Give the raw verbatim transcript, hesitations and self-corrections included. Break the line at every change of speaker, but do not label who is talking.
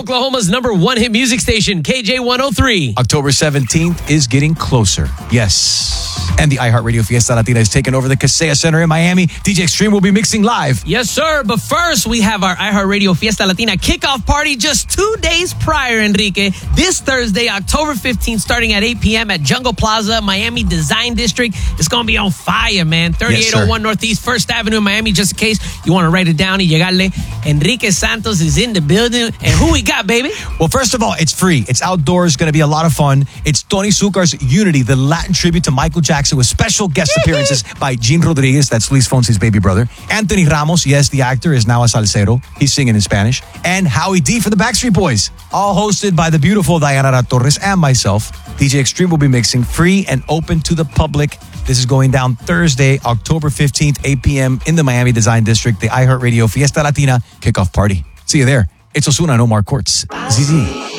Oklahoma's number one hit music station, K J one oh three.
October seventeenth is getting closer. Yes. And the iHeartRadio Fiesta Latina is taking over the Kaseya Center in Miami. D J Extreme will be mixing live.
Yes, sir. But first, we have our iHeartRadio Fiesta Latina kickoff party just two days prior, Enrique. This Thursday, October fifteenth, starting at eight p.m. at Jungle Plaza, Miami Design District. It's going to be on fire, man. thirty-eight oh one
yes,
Northeast First Avenue in Miami, just in case you want to write it down y llegarle. Enrique Santos is in the building. And who we got, baby?
Well, first of all, it's free. It's outdoors. Going to be a lot of fun. It's Tony Zuccar's Unity, the Latin tribute to Michael Jackson, with special guest appearances by Gene Rodriguez, that's Luis Fonsi's baby brother. Anthony Ramos, yes, the actor, is now a salsero. He's singing in Spanish. And Howie D from the Backstreet Boys. All hosted by the beautiful Diana Torres and myself. D J Extreme will be mixing free and open to the public. This is going down Thursday, October fifteenth, eight p.m. in the Miami Design District, the iHeartRadio Fiesta Latina kickoff party. See you there. It's Ozuna and Omar Courts. Z Z.